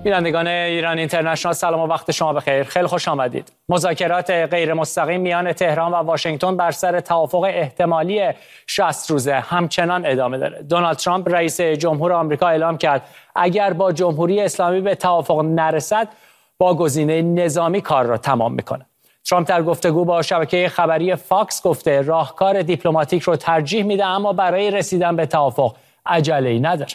بینندگان ایران اینترنشنال سلام و وقت شما بخیر. خیلی خوش آمدید. مذاکرات غیر مستقیم میان تهران و واشنگتن بر سر توافق احتمالی 60 روزه همچنان ادامه داره. دونالد ترامپ رئیس جمهور آمریکا اعلام کرد اگر با جمهوری اسلامی به توافق نرسد با گزینه نظامی کار را تمام میکنه. ترامپ در گفتگو با شبکه خبری فاکس گفته راهکار دیپلماتیک رو ترجیح میده اما برای رسیدن به توافق عجله‌ای نداره.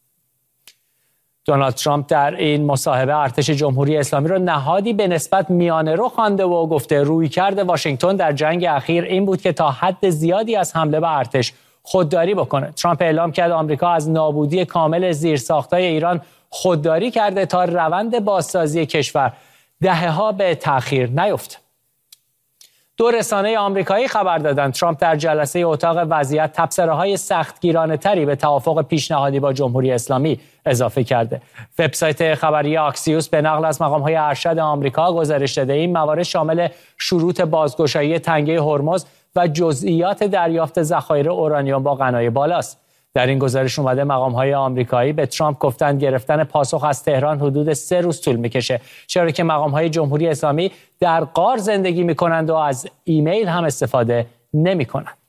دونالد ترامپ در این مصاحبه ارتش جمهوری اسلامی را نهادی به نسبت میانه رو خوانده و گفته رویکرد واشنگتن در جنگ اخیر این بود که تا حد زیادی از حمله به ارتش خودداری بکنه. ترامپ اعلام کرد آمریکا از نابودی کامل زیرساخت‌های ایران خودداری کرده تا روند بازسازی کشور دهه‌ها به تأخیر نیفته. دو رسانه آمریکایی خبر دادند ترامپ در جلسه اتاق وضعیت تبصره‌های سختگیرانه‌تری به توافق پیشنهادی با جمهوری اسلامی اضافه کرده. وبسایت خبری آکسیوس به نقل از مقام‌های ارشد آمریکا گزارش داده این موارد شامل شروط بازگشایی تنگه هرمز و جزئیات دریافت ذخایر اورانیوم با غنای بالاست. در این گزارش اومده مقام‌های آمریکایی به ترامپ گفتند گرفتن پاسخ از تهران حدود 3 روز طول می‌کشه، چرا که مقام‌های جمهوری اسلامی در غار زندگی می‌کنند و از ایمیل هم استفاده نمی‌کنند.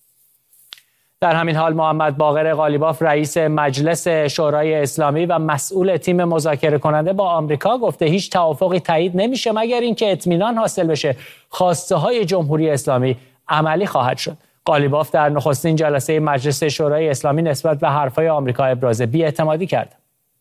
در همین حال محمد باقر قالیباف رئیس مجلس شورای اسلامی و مسئول تیم مذاکره کننده با آمریکا گفته هیچ توافقی تایید نمیشه مگر اینکه اطمینان حاصل بشه خواسته‌های جمهوری اسلامی عملی خواهد شد. قالیباف در نخستین جلسه مجلس شورای اسلامی نسبت به حرفهای آمریکا ابراز بی‌اعتمادی کرد.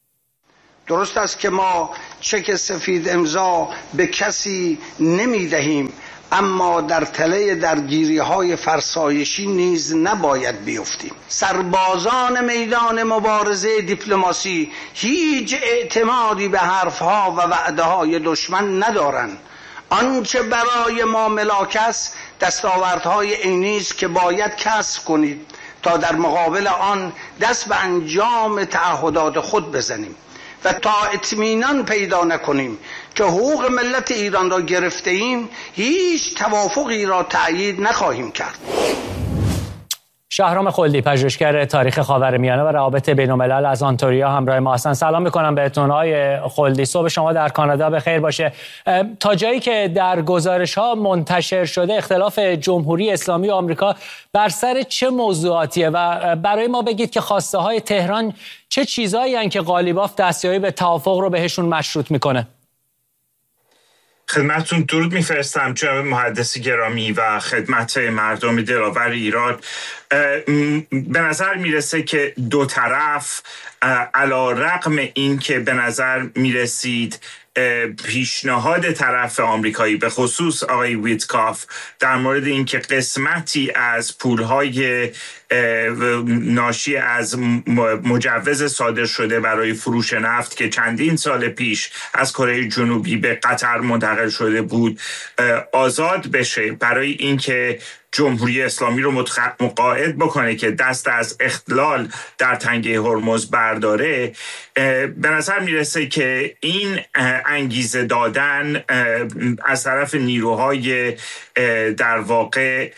درست است که ما چک سفید امضا به کسی نمی‌دهیم، اما در تله درگیری‌های فرسایشی نیز نباید بیفتیم. سربازان میدان مبارزه دیپلماسی هیچ اعتمادی به حرفها و وعده‌های دشمن ندارند. آنچه برای ما ملاک است دستاوردهای عینی است که باید کسب کنید تا در مقابل آن دست به انجام تعهدات خود بزنیم و تا اطمینان پیدا نکنیم که حقوق ملت ایران را گرفته ایم هیچ توافقی را تأیید نخواهیم کرد. شهرام خلدی پژوهشگر تاریخ خاورمیانه و روابط بین‌الملل از آنتاریا همراه ما هستند. سلام می‌کنم بهتون آقای خلدی. صبح شما در کانادا بخیر باشه. تا جایی که در گزارش‌ها منتشر شده اختلاف جمهوری اسلامی و آمریکا بر سر چه موضوعاتیه و برای ما بگید که خواسته‌های تهران چه چیزایی هستند که قالیباف دستیابی به توافق رو بهشون مشروط می‌کنه؟ خدمتتون درود میفرستم جناب محدث گرامی و خدمت مردم دلاور ایران. به نظر میرسه که دو طرف علی رغم این که به نظر میرسید پیشنهاد طرف آمریکایی به خصوص آقای ویتکاف در مورد اینکه قسمتی از پولهای ناشی از مجوز صادر شده برای فروش نفت که چندین سال پیش از کره جنوبی به قطر منتقل شده بود آزاد بشه، برای اینکه جمهوری اسلامی رو مقاعد بکنه که دست از اختلال در تنگه هرمز برداره. به نظر میرسه که این انگیزه دادن از طرف نیروهای در واقع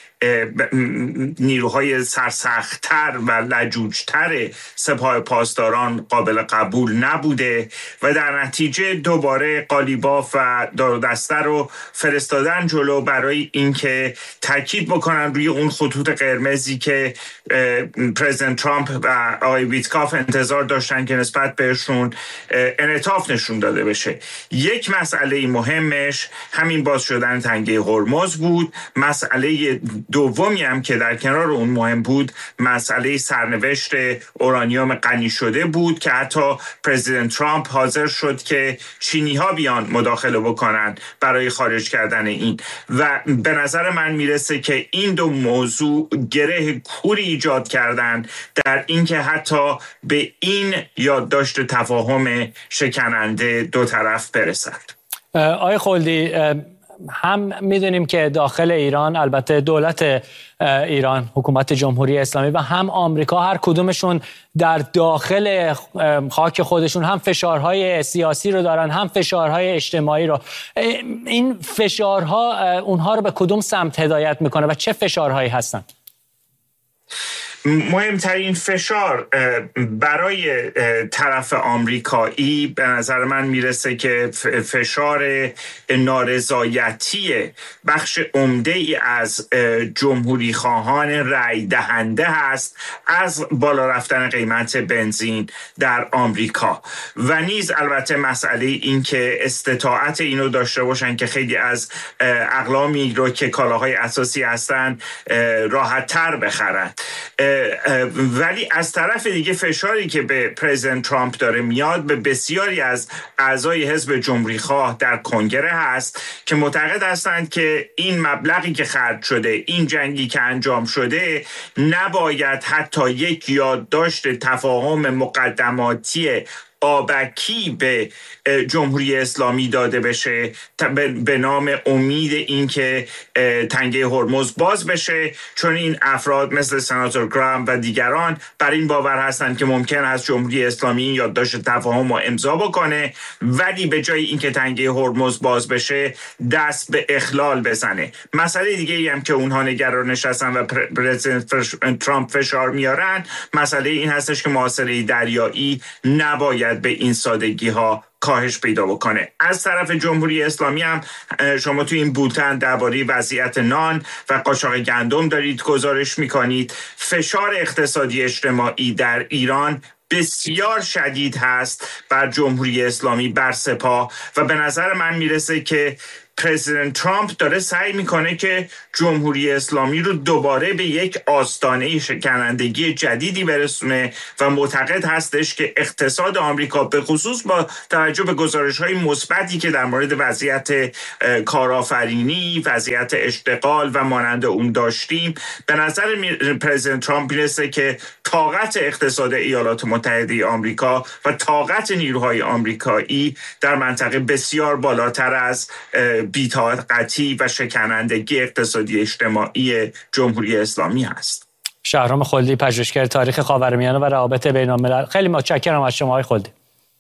نیروهای سرسخت‌تر و لجوج‌تر سپاه پاسداران قابل قبول نبوده و در نتیجه دوباره قالیباف و دار و دسته رو فرستادن جلو برای اینکه تاکید بکنن روی اون خطوط قرمزی که پرزیدنت ترامپ و آقای ویتکاف انتظار داشتن که نسبت بهشون انعطاف نشون داده بشه. یک مسئله مهمش همین باز شدن تنگه هرمز بود. مسئله دومی هم که در کنار اون مهم بود مسئله سرنوشت اورانیوم غنی شده بود که حتی پرزیدنت ترامپ حاضر شد که چینی ها بیان مداخله بکنن برای خارج کردن این و به نظر من میرسه که این دو موضوع گره کوری ایجاد کردن در اینکه حتی به این یادداشت تفاهم شکننده دو طرف برسد. آقای خلدی، هم میدونیم که داخل ایران البته دولت ایران حکومت جمهوری اسلامی و هم آمریکا هر کدومشون در داخل خاک خودشون هم فشارهای سیاسی رو دارن هم فشارهای اجتماعی رو. این فشارها اونها رو به کدوم سمت هدایت میکنه و چه فشارهایی هستن؟ مهمترین فشار برای طرف آمریکایی به نظر من میرسه که فشار نارضایتی بخش عمده ای از جمهوری خواهان رأی دهنده هست از بالا رفتن قیمت بنزین در آمریکا و نیز البته مسئله این که استطاعت اینو داشته باشن که خیلی از اقلامی رو که کالاهای اساسی هستن راحت تر بخرن. ولی از طرف دیگه فشاری که به پرزیدنت ترامپ داره میاد به بسیاری از اعضای حزب جمهوری خواه در کنگره هست که معتقد هستند که این مبلغی که خرج شده، این جنگی که انجام شده نباید حتی یک یادداشت تفاهم مقدماتی آبکی به جمهوری اسلامی داده بشه به نام امید اینکه تنگه هرمز باز بشه، چون این افراد مثل سناتور گرام و دیگران بر این باور هستند که ممکن است جمهوری اسلامی این یادداشت تفاهم رو امضا بکنه ولی به جای اینکه تنگه هرمز باز بشه دست به اخلال بزنه. مسئله دیگه ای هم که اونها نگرانش هستن و پرزیدنت ترامپ فشار میارن مسئله این هستش که محاصره دریایی نباید به این سادگی ها کاهش پیدا بکنه. از طرف جمهوری اسلامی هم شما تو این بولتن درباره وضعیت نان و قاچاق گندم دارید گزارش میکنید. فشار اقتصادی اجتماعی در ایران بسیار شدید هست بر جمهوری اسلامی، بر سپاه و به نظر من میرسه که پرزیدنت ترامپ داره سعی میکنه که جمهوری اسلامی رو دوباره به یک آستانه شکنندگی جدیدی برسونه و معتقد هستش که اقتصاد آمریکا به خصوص با توجه به گزارش‌های مثبتی که در مورد وضعیت کارآفرینی، وضعیت اشتغال و مانند اون داشتیم، به نظر پرزیدنت ترامپ میرسه که طاقت اقتصاد ایالات متحده آمریکا و طاقت نیروهای آمریکایی در منطقه بسیار بالاتر از بی‌طاقتی و شکنندگی اقتصادی اجتماعی جمهوری اسلامی است. شهرام خلدی، پژوهشگر تاریخ خاورمیانه و روابط بین‌الملل، خیلی متشکرم از شما آقای خلدی.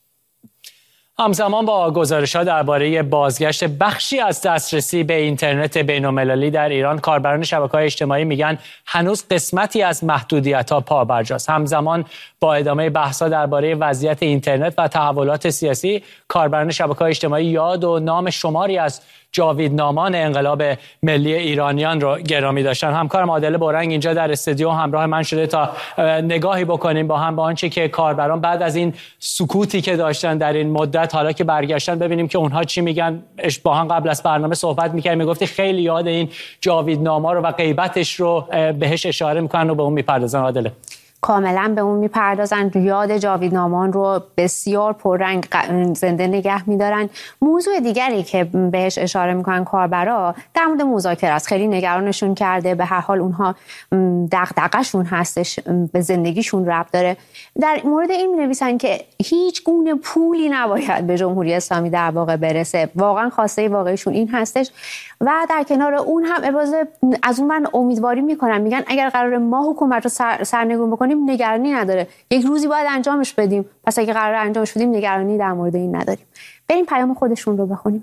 همزمان با گزارش‌ها درباره بازگشت بخشی از دسترسی به اینترنت بین‌المللی در ایران، کاربران شبکه‌های اجتماعی میگن هنوز قسمتی از محدودیت‌ها پابرجاست. همزمان با ادامه بحث‌ها درباره وضعیت اینترنت و تحولات سیاسی، کاربران شبکه‌های اجتماعی یاد و نام شماری از جاویدنامان انقلاب ملی ایرانیان رو گرامی داشتن. همکارم عادل بورنگ اینجا در استودیو همراه من شده تا نگاهی بکنیم با هم به آنچه که کاربران بعد از این سکوتی که داشتن در این مدت حالا که برگشتن ببینیم که اونها چی میگن. با هم قبل از برنامه صحبت می‌کردیم، میگفتی خیلی یاد این جاویدناما رو و غیبتش رو بهش اشاره میکنن و به اون میپردازن. عادل کاملا به اون میپردازن، یاد جاویدنامان رو بسیار پررنگ زنده نگه میدارن. موضوع دیگری که بهش اشاره میکنن کاربرا در مورد مذاکره است. خیلی نگرانشون کرده، به هر حال اونها دغدغه‌شون هستش، به زندگیشون ربط داره. در مورد این می‌نویسن که هیچ گونه پولی نباید به جمهوری اسلامی در واقع برسه. واقعا خواسته واقعیشون این هستش و در کنار اون هم از اون من امیدواری میکنن، میگن اگر قرار ما حکومت رو سرنگون بکنیم نگرانی نداره، یک روزی باید انجامش بدیم، پس اگه قرار انجامش بدیم نگرانی در مورد این نداریم. بریم پیام خودشون رو بخونیم.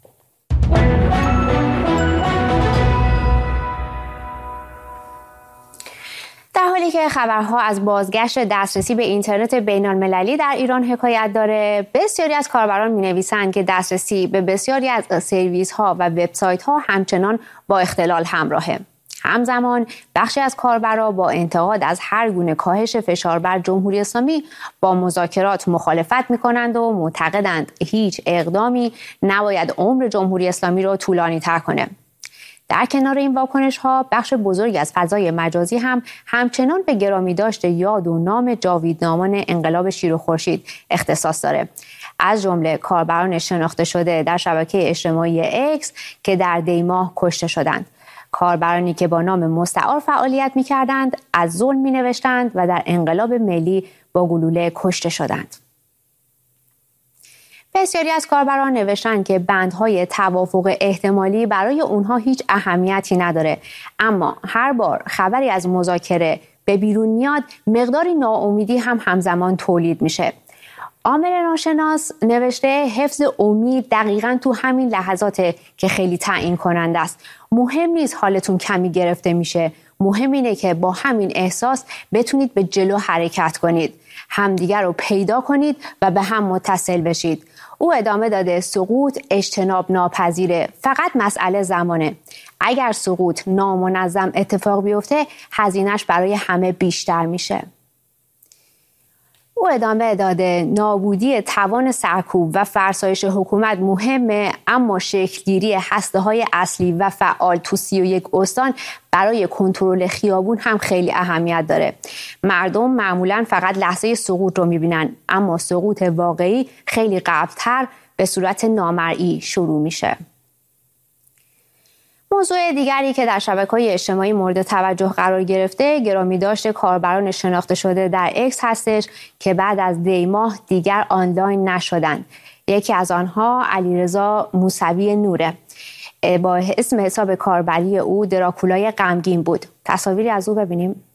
در حالی که خبرها از بازگشت دسترسی به اینترنت بین‌المللی در ایران حکایت داره، بسیاری از کاربران می‌نویسند که دسترسی به بسیاری از سرویس‌ها و وبسایت‌ها همچنان با اختلال همراهه. همزمان بخشی از کاربران با انتقاد از هر گونه کاهش فشار بر جمهوری اسلامی با مذاکرات مخالفت می‌کنند و معتقدند هیچ اقدامی نباید عمر جمهوری اسلامی را طولانی‌تر کنه. در کنار این واکنش‌ها بخش بزرگی از فضای مجازی هم همچنان به گرامی داشته یاد و نام جاویدنامان انقلاب شیر و خورشید اختصاص داره، از جمله کاربران شناخته شده در شبکه اجتماعی اکس که در دی ماه کشته شدند. کاربرانی که با نام مستعار فعالیت می‌کردند، از ظلم می‌نوشتند و در انقلاب ملی با گلوله کشته شدند. بسیاری از کاربران نوشتند که بندهای توافق احتمالی برای اونها هیچ اهمیتی نداره، اما هر بار خبری از مذاکره به بیرون میاد مقداری ناامیدی هم همزمان تولید میشه. عامر ناشناس نوشته حفظ امید دقیقاً تو همین لحظاته که خیلی تعیین کننده است. مهم نیست حالتون کمی گرفته میشه، مهم اینه که با همین احساس بتونید به جلو حرکت کنید، همدیگر رو پیدا کنید و به هم متصل بشید. او ادامه داده سقوط اجتناب ناپذیره، فقط مسئله زمانه. اگر سقوط نامنظم اتفاق بیفته هزینه‌اش برای همه بیشتر میشه. او ادامه داده نابودی توان سرکوب و فرسایش حکومت مهمه، اما شکلگیری هسته‌های اصلی و فعال تو 31 استان برای کنترل خیابون هم خیلی اهمیت داره. مردم معمولاً فقط لحظه سقوط رو میبینن، اما سقوط واقعی خیلی قبل‌تر به صورت نامرئی شروع میشه. موضوع دیگری که در شبکه‌های اجتماعی مورد توجه قرار گرفته گرامیداشت کاربران شناخته شده در اکس هستش که بعد از دی ماه دیگر آنلاین نشدند. یکی از آنها علیرضا موسوی نوره. با اسم حساب کاربری او دراکولای غمگین بود. تصاویری از او ببینیم.